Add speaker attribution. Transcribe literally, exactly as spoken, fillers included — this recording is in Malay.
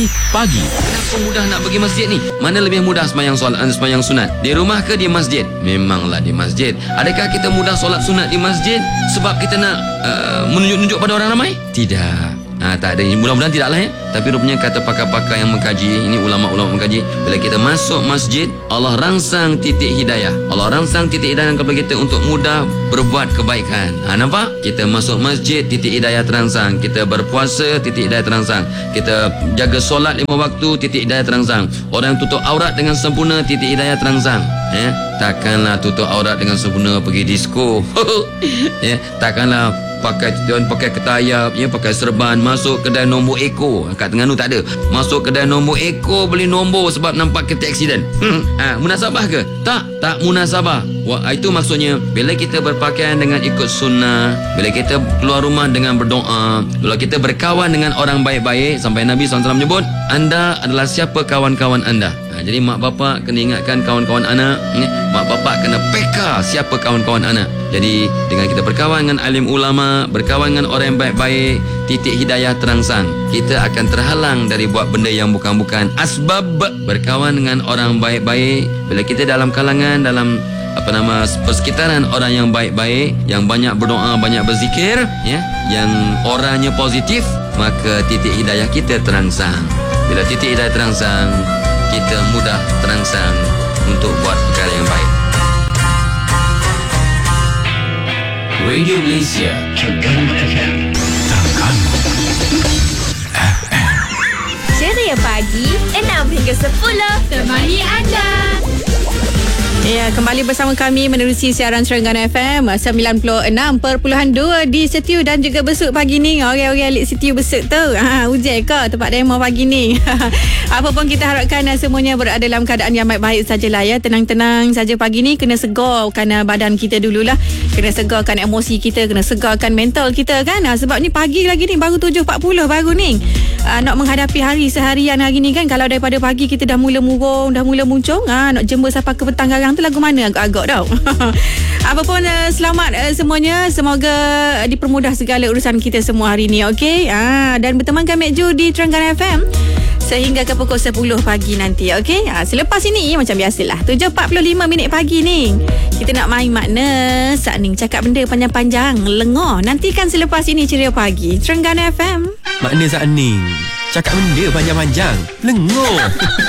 Speaker 1: Pagi.
Speaker 2: Kenapa mudah nak pergi masjid ni? Mana lebih mudah sembahyang solat, sembahyang sunat? Di rumah ke di masjid? Memanglah di masjid. Adakah kita mudah solat sunat di masjid sebab kita nak uh, menunjuk-nunjuk pada orang ramai? Tidak. Ha, tak ada. Mudah-mudahan tidaklah ya. Tapi rupanya kata pakar-pakar yang mengkaji, ini ulama-ulama mengkaji, bila kita masuk masjid, Allah rangsang titik hidayah. Allah rangsang titik hidayah kepada kita untuk mudah berbuat kebaikan. Ha, nampak? Kita masuk masjid, titik hidayah terangsang. Kita berpuasa, titik hidayah terangsang. Kita jaga solat lima waktu, titik hidayah terangsang. Orang yang tutup aurat dengan sempurna, titik hidayah terangsang. Ya, takkanlah tutup aurat dengan sempurna pergi disko. Ya, takkanlah pakai tuan pakai ketayap, ya, pakai serban, masuk kedai nombor eko. Kat Terengganu tak ada. Masuk kedai nombor eko beli nombor sebab nampak kereta aksiden. Ha, munasabah ke? Tak, tak munasabah. Wah, itu maksudnya bila kita berpakaian dengan ikut sunnah, bila kita keluar rumah dengan berdoa, bila kita berkawan dengan orang baik-baik, sampai Nabi sallallahu alaihi wasallam menyebut, anda adalah siapa kawan-kawan anda. Ha, jadi mak bapak kena ingatkan kawan-kawan anak, ya? Mak bapak kena peka siapa kawan-kawan anak. Jadi dengan kita berkawan dengan alim ulama, berkawan dengan orang yang baik-baik, titik hidayah terangsang. Kita akan terhalang dari buat benda yang bukan-bukan. Asbab berkawan dengan orang baik-baik. Bila kita dalam kalangan, dalam apa nama persekitaran orang yang baik-baik, yang banyak berdoa, banyak berzikir, ya, yang orangnya positif, maka titik hidayah kita terangsang. Bila titik hidayah terangsang, kita mudah terangsang untuk buat perkara yang baik.
Speaker 1: Radio Malaysia Terengganu F M. Terengganu F M.
Speaker 3: Ceria pagi enam hingga sepuluh temani anda.
Speaker 4: Ya, kembali bersama kami menerusi siaran Terengganu F M sembilan puluh enam perpuluhan dua di Setiu dan juga besuk pagi ni. Orang-orang alik Setiu besuk tu. Ha, hujan ke tempat demo pagi ni? Apa pun kita harapkan semuanya berada dalam keadaan yang baik-baik sajalah ya. Tenang-tenang saja pagi ni. Kena segarkan badan kita dululah. Kena segarkan emosi kita, kena segarkan mental kita kan. Ha, sebab ni pagi lagi ni baru tujuh empat puluh baru ni. Ha, nak menghadapi hari seharian hari ni kan, kalau daripada pagi kita dah mula murung, dah mula muncung, ha, nak jemur sampai ke petang garang tu lagu mana agak-agak tau. Apapun uh, selamat uh, semuanya. Semoga uh, dipermudah segala urusan kita semua hari ni, okey? Ah, dan bertemankan Mek Ju di Terengganu F M sehingga ke pukul sepuluh pagi nanti, okey? Ah, selepas ini macam biasalah tujuh empat puluh lima minit pagi ni kita nak main makna Sak Ning cakap benda panjang-panjang lengah. Nantikan selepas ini Ceria Pagi Terengganu F M.
Speaker 1: Makna Sak Ning cakap benda panjang-panjang lengur.